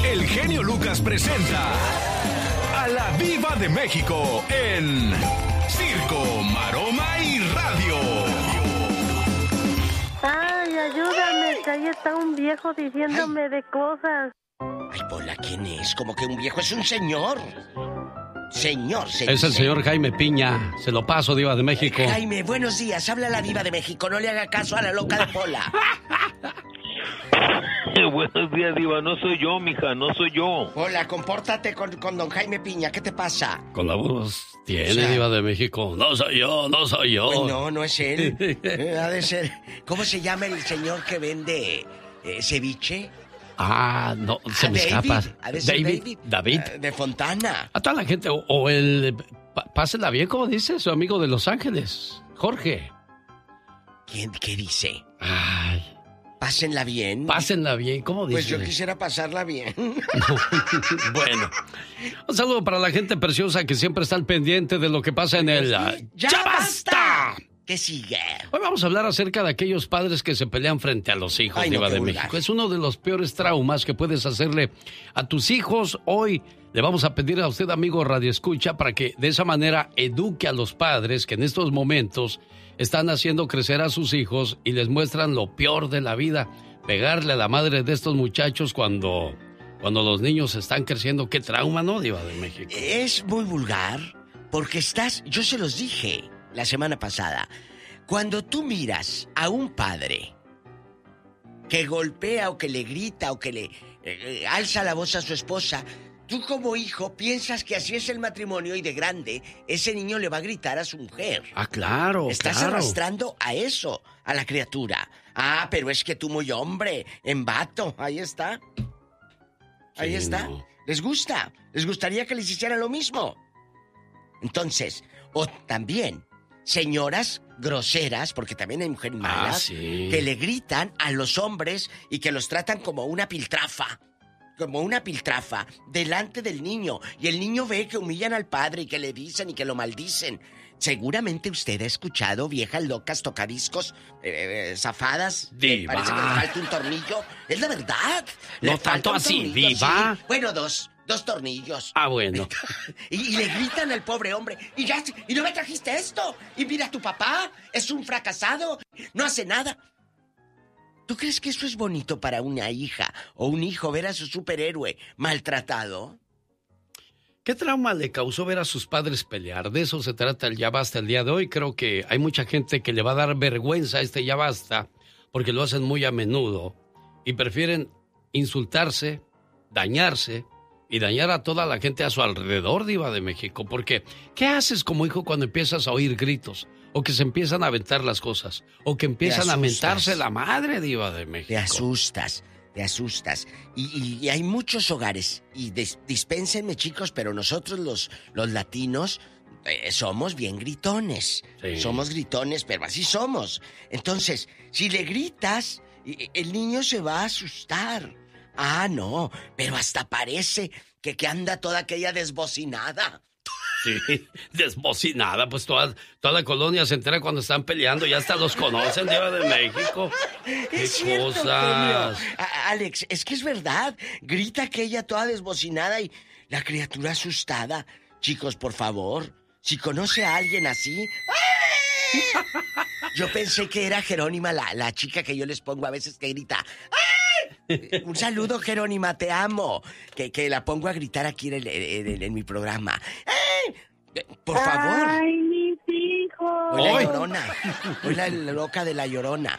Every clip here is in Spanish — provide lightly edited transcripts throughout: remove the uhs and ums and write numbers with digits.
el genio Lucas presenta a la Diva de México en Circo, Maroma y Radio. Ay, ayúdame, que ahí está un viejo diciéndome de cosas. Ay, Pola, ¿quién es? Como que un viejo es un señor. Señor, se Es dice. el señor Jaime Piña. Se lo paso, Diva de México. Jaime, buenos días. Habla la Diva de México. No le haga caso a la loca de Pola. Buenos días, Diva. No soy yo, mija. No soy yo. Pola, compórtate con don Jaime Piña. ¿Qué te pasa? Con la voz tiene, O sea, Diva de México. No soy yo, no soy yo. Pues no es él. Ha de ser. ¿Cómo se llama el señor que vende ceviche? Ah, no, se me escapa. Ha de ser David. De Fontana. A toda la gente, o el... Pásenla bien, como dice su amigo de Los Ángeles, Jorge. ¿Qué dice? Ay, Pásenla bien. pásenla bien, ¿cómo dice? Pues yo quisiera pasarla bien. Bueno, un saludo para la gente preciosa que siempre está al pendiente de lo que pasa en el... ¡Ya basta! ¿Qué sigue? Hoy vamos a hablar acerca de aquellos padres que se pelean frente a los hijos, Ay, no, Diva qué de vulgar. México. Es uno de los peores traumas que puedes hacerle a tus hijos. Hoy le vamos a pedir a usted, amigo Radio Escucha, para que de esa manera eduque a los padres que en estos momentos están haciendo crecer a sus hijos y les muestran lo peor de la vida. Pegarle a la madre de estos muchachos cuando los niños están creciendo. Qué trauma, ¿no, Diva de México? Es muy vulgar porque yo se los dije la semana pasada, cuando tú miras a un padre que golpea o que le grita o que le alza la voz a su esposa, tú como hijo piensas que así es el matrimonio y de grande ese niño le va a gritar a su mujer. Ah, claro, Estás claro. arrastrando a eso, a la criatura. Ah, pero es que tú muy hombre, en vato, ahí está. Ahí Sí, está. no. ¿Les gusta? ¿Les gustaría que les hicieran lo mismo? Entonces, o también, señoras groseras, porque también hay mujeres malas, sí. que le gritan a los hombres y que los tratan como una piltrafa. Como una piltrafa delante del niño. Y el niño ve que humillan al padre y que le dicen y que lo maldicen. Seguramente usted ha escuchado viejas locas, tocadiscos, zafadas. Diva. Parece que le falta un tornillo. Es la verdad. No Le falta tanto un así, tornillo, Diva. sí. Bueno, dos tornillos. Ah, bueno. Y le gritan al pobre hombre, y no me trajiste esto. Y mira, tu papá es un fracasado, no hace nada. ¿Tú crees que eso es bonito para una hija o un hijo ver a su superhéroe maltratado? ¿Qué trauma le causó ver a sus padres pelear? De eso se trata el Ya Basta el día de hoy. Creo que hay mucha gente que le va a dar vergüenza a este Ya Basta porque lo hacen muy a menudo y prefieren insultarse, dañarse y dañar a toda la gente a su alrededor, Diva de México. Porque, ¿qué haces como hijo cuando empiezas a oír gritos? O que se empiezan a aventar las cosas. O que empiezan a mentarse la madre, Diva de México. Te asustas. Y hay muchos hogares, y dispénsenme, chicos, pero nosotros los latinos somos bien gritones. Sí. Somos gritones, pero así somos. Entonces, si le gritas, el niño se va a asustar. Ah, no, pero hasta parece que anda toda aquella desbocinada. Sí, desbocinada, pues toda la colonia se entera cuando están peleando, ya hasta los conocen, Diva de México. Es cierto, genio. Alex, es que es verdad. Grita aquella toda desbocinada y la criatura asustada. Chicos, por favor, si conoce a alguien así... ¡Ay! Yo pensé que era Jerónima, la chica que yo les pongo a veces que grita... ¡Ay! Un saludo, Jerónima, te amo. Que la pongo a gritar aquí en mi programa. ¡Ay! Por favor. ¡Ay, mis hijos! Hoy la Llorona. Hoy la loca de la Llorona.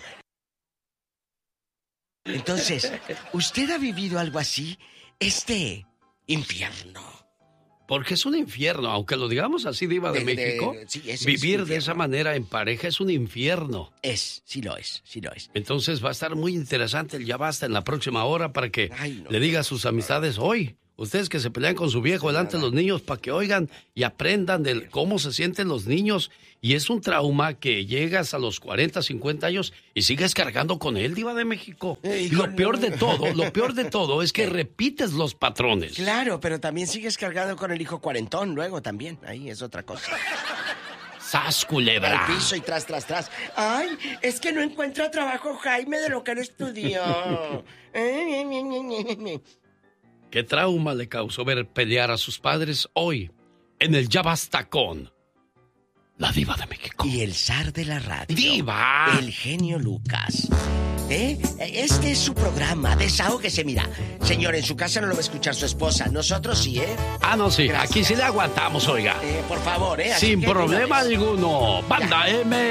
Entonces, ¿usted ha vivido algo así? Este infierno. Porque es un infierno, aunque lo digamos así, Diva de México. Sí, es vivir un de esa manera en pareja es un infierno. Sí lo es. Entonces va a estar muy interesante el Ya Basta en la próxima hora para que No. le diga a sus amistades hoy. Ustedes que se pelean con su viejo delante de los niños para que oigan y aprendan de cómo se sienten los niños. Y es un trauma que llegas a los 40, 50 años y sigues cargando con él, Diva de México. Y lo peor de todo es que repites los patrones. Claro, pero también sigues cargado con el hijo cuarentón luego también. Ahí es otra cosa. ¡Sas, culebra! Al piso y tras. Ay, es que no encuentra trabajo Jaime de lo que él estudió. ¿Qué trauma le causó ver pelear a sus padres hoy en el Ya Basta con la Diva de México? Y el zar de la radio. ¡Diva! El genio Lucas. Este es su programa, desahógese, mira. Señor, en su casa no lo va a escuchar su esposa, nosotros sí, ¿eh? Ah, no, sí, Gracias. aquí sí le aguantamos, oiga. Por favor, Sin problema alguno. Banda M.